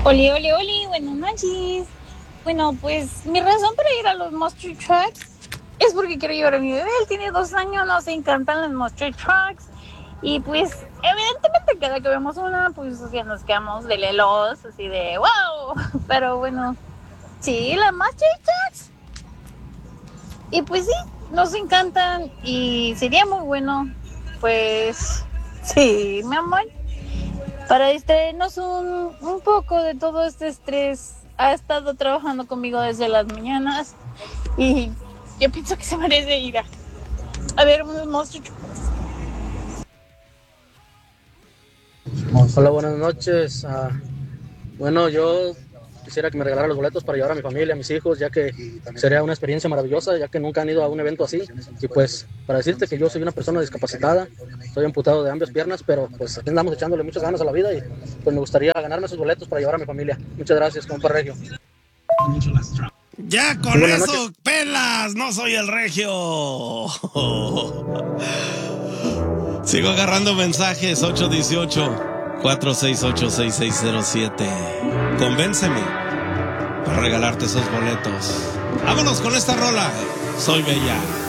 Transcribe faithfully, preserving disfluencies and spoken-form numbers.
Oli, oli, oli, buenas noches. Bueno, pues mi razón para ir a los Monster Trucks es porque quiero llevar a mi bebé. Él tiene dos años, nos encantan los Monster Trucks. Y pues, evidentemente, cada que vemos una, pues ya nos quedamos de lelos, así de wow. Pero bueno, sí, las Monster Trucks. Y pues sí, nos encantan y sería muy bueno, pues sí, mi amor, para distraernos un, un poco de todo este estrés. Ha estado trabajando conmigo desde las mañanas y yo pienso que se merece ir a, a ver unos monstruos. Hola, buenas noches. Uh, bueno, yo quisiera que me regalaran los boletos para llevar a mi familia, a mis hijos, ya que sería una experiencia maravillosa, ya que nunca han ido a un evento así. Y pues, para decirte que yo soy una persona discapacitada, estoy amputado de ambas piernas, pero pues aquí andamos echándole muchas ganas a la vida y pues me gustaría ganarme esos boletos para llevar a mi familia. Muchas gracias, compa Regio. Ya con eso, noches. Pelas, no soy el Regio. Sigo agarrando mensajes. Ocho dieciocho, cuatro seis ocho, seis seis cero siete. Convénceme para regalarte esos boletos. Vámonos con esta rola. Soy Bella.